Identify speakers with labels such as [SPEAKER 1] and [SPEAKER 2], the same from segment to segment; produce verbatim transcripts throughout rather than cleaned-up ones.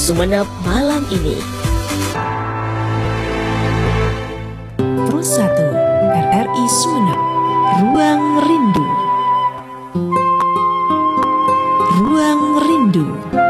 [SPEAKER 1] Sumeneb malam ini.
[SPEAKER 2] Pro satu R R I Sumeneb, Ruang Rindu. Ruang Rindu.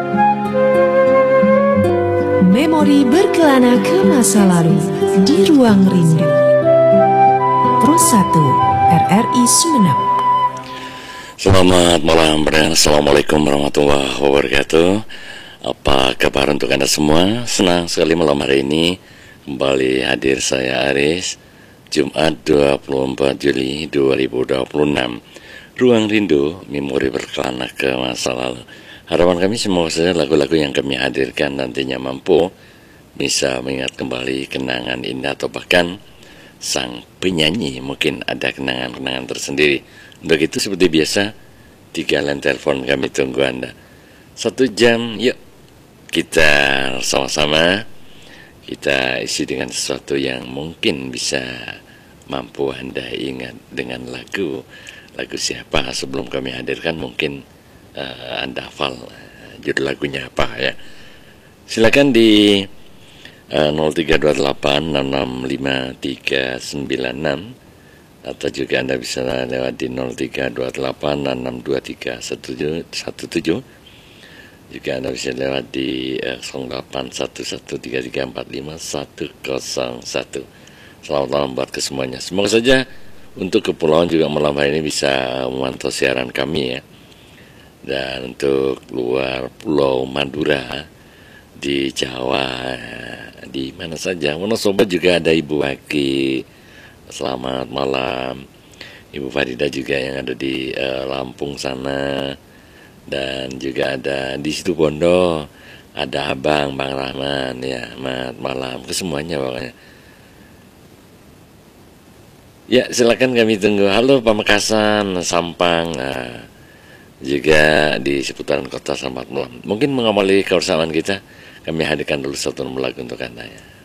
[SPEAKER 2] Memori berkelana ke masa lalu di Ruang Rindu. Pro satu R R I Sumeneb.
[SPEAKER 3] Selamat malam, dan Assalamualaikum warahmatullahi wabarakatuh. Apa kabar untuk Anda semua? Senang sekali malam hari ini kembali hadir saya Aris, Jumat dua puluh empat Juli dua ribu dua puluh enam. Ruang Rindu, memori berkelana ke masa lalu. Harapan kami semoga saja lagu-lagu yang kami hadirkan nantinya mampu bisa mengingat kembali kenangan indah atau bahkan sang penyanyi mungkin ada kenangan-kenangan tersendiri. Untuk itu seperti biasa, tiga line telepon kami tunggu Anda. Satu jam, yuk kita sama-sama kita isi dengan sesuatu yang mungkin bisa mampu Anda ingat dengan lagu. Lagu siapa sebelum kami hadirkan mungkin uh, Anda hafal uh, judul lagunya apa ya. Silakan di uh, nol tiga dua delapan enam enam lima tiga sembilan enam atau juga Anda bisa lewat di nol tiga dua delapan enam enam dua tiga satu tujuh. Juga Anda bisa lewat di uh, nol delapan satu satu tiga tiga empat lima satu nol satu. Selamat malam buat kesemuanya. Semoga saja untuk kepulauan juga malam hari ini bisa memantau siaran kami ya. Dan untuk luar Pulau Madura, di Jawa, di mana saja, Wonosobo juga ada Ibu Waki. Selamat malam. Ibu Farida juga yang ada di uh, Lampung sana. Dan juga ada di situ Bondo, ada Abang, Bang Rahman ya. Selamat malam ke semuanya pokoknya. Ya, silakan kami tunggu. Halo Pamekasan, Sampang, nah, juga di seputaran kota. Selamat malam. Mungkin mengawali kebersamaan kita, kami hadirkan dulu satu nomor lagu untuk Anda ya.